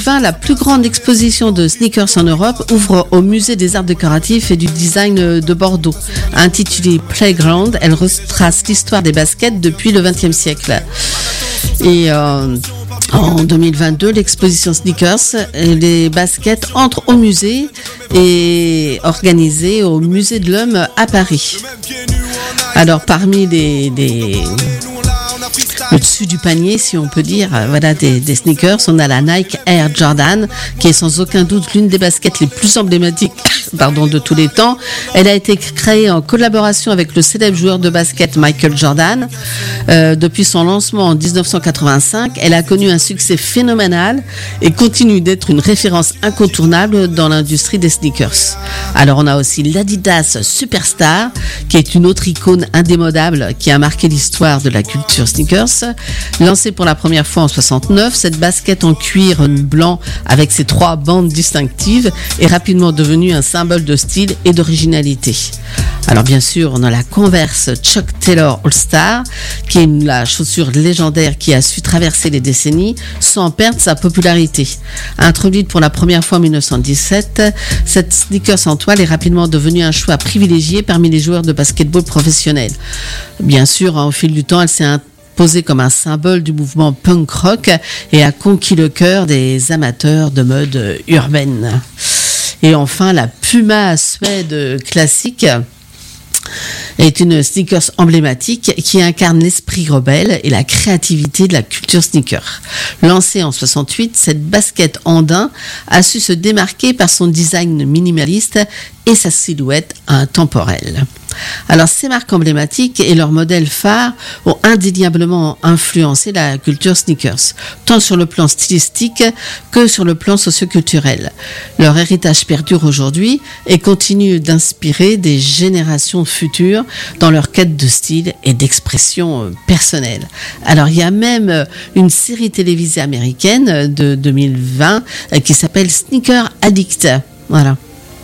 2020, la plus grande exposition de sneakers en Europe ouvre au Musée des Arts Décoratifs et du Design de Bordeaux. Intitulée Playground, elle retrace l'histoire des baskets depuis le XXe siècle. Et en 2022, l'exposition Sneakers, les baskets entrent au musée et organisée au Musée de l'Homme à Paris. Alors parmi le dessus du panier, si on peut dire, voilà, des sneakers, on a la Nike Air Jordan, qui est sans aucun doute l'une des baskets les plus emblématiques de tous les temps. Elle a été créée en collaboration avec le célèbre joueur de basket Michael Jordan. Depuis son lancement en 1985, elle a connu un succès phénoménal et continue d'être une référence incontournable dans l'industrie des sneakers. Alors on a aussi l'Adidas Superstar, qui est une autre icône indémodable qui a marqué l'histoire de la culture sneakers. Lancée pour la première fois en 69, cette basket en cuir blanc avec ses 3 bandes distinctives est rapidement devenue un symbole de style et d'originalité. Alors bien sûr, on a la Converse Chuck Taylor All-Star, qui est la chaussure légendaire qui a su traverser les décennies sans perdre sa popularité. Introduite pour la première fois en 1917, cette sneakers en toile est rapidement devenue un choix privilégié parmi les joueurs de basketball professionnels. Bien sûr, au fil du temps, elle s'est posée comme un symbole du mouvement punk rock et a conquis le cœur des amateurs de mode urbaine. Et enfin, la Puma suède classique est une sneakers emblématique qui incarne l'esprit rebelle et la créativité de la culture sneaker. Lancée en 68, cette basket andin a su se démarquer par son design minimaliste et sa silhouette intemporelle. Alors, ces marques emblématiques et leurs modèles phares ont indéniablement influencé la culture sneakers, tant sur le plan stylistique que sur le plan socioculturel. Leur héritage perdure aujourd'hui et continue d'inspirer des générations futures dans leur quête de style et d'expression personnelle. Alors, il y a même une série télévisée américaine de 2020 qui s'appelle Sneaker Addict. Voilà.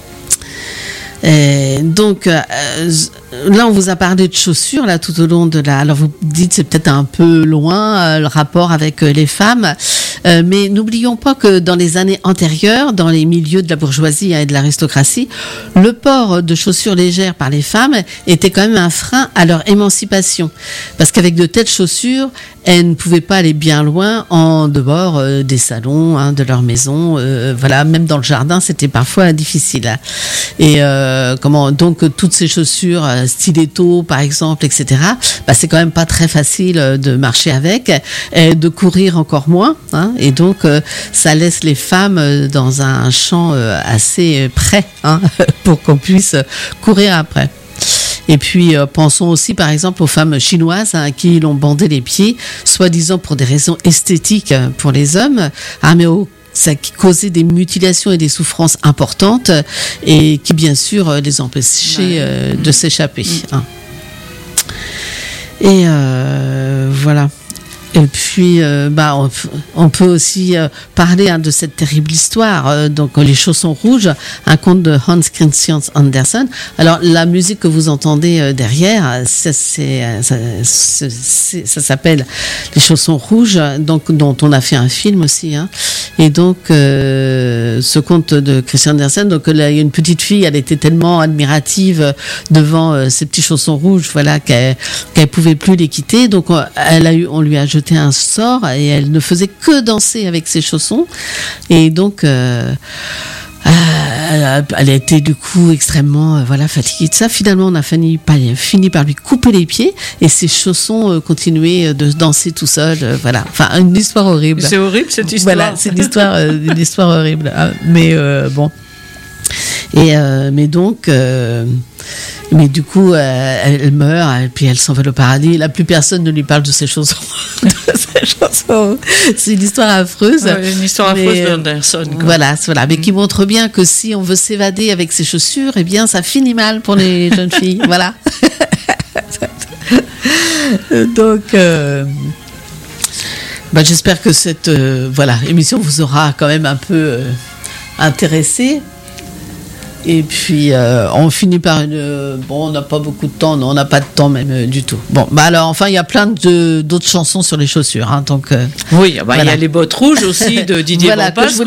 Donc là on vous a parlé de chaussures là tout au long de la. Alors vous dites c'est peut-être un peu loin le rapport avec les femmes, mais n'oublions pas que dans les années antérieures, dans les milieux de la bourgeoisie et de l'aristocratie, le port de chaussures légères par les femmes était quand même un frein à leur émancipation, parce qu'avec de telles chaussures, elles ne pouvaient pas aller bien loin en dehors des salons, de leur maison, voilà, même dans le jardin, c'était parfois difficile. Et donc toutes ces chaussures stiletto par exemple, etc. C'est quand même pas très facile de marcher avec, et de courir encore moins, et donc ça laisse les femmes dans un champ assez près pour qu'on puisse courir après. Et puis, pensons aussi, par exemple, aux femmes chinoises à qui l'on bandé les pieds, soi-disant pour des raisons esthétiques pour les hommes, mais ça qui causait des mutilations et des souffrances importantes et qui, bien sûr, les empêchait de s'échapper. Et voilà. Et puis, on peut aussi parler de cette terrible histoire. Donc, les chaussons rouges, un conte de Hans Christian Andersen. Alors, la musique que vous entendez derrière, ça s'appelle Les chaussons rouges, donc dont on a fait un film aussi. Et donc, ce conte de Christian Andersen, donc là, il y a une petite fille, elle était tellement admirative devant ces petits chaussons rouges, voilà, qu'elle pouvait plus les quitter. Donc, on lui a jeté un sort et elle ne faisait que danser avec ses chaussons. Et donc, elle a été du coup extrêmement fatiguée de ça. Finalement, on a fini par lui couper les pieds et ses chaussons continuaient de danser tout seuls. Voilà. Enfin, une histoire horrible. C'est horrible cette histoire. Voilà, c'est une histoire horrible. Mais bon. Et mais du coup, elle meurt et puis elle s'envole au paradis. Là, plus personne ne lui parle de ses chansons. C'est une histoire affreuse. Ouais, une histoire affreuse d'Anderson. Voilà, mais qui montre bien que si on veut s'évader avec ses chaussures, eh bien, ça finit mal pour les jeunes filles. Voilà. Donc, j'espère que cette émission vous aura quand même un peu intéressé. Et puis, on finit par on n'a pas beaucoup de temps, non, on n'a pas de temps même du tout. Alors, enfin, il y a plein d'autres chansons sur les chaussures, donc... Oui, il y a les bottes rouges aussi de Didier Vampas, qu'on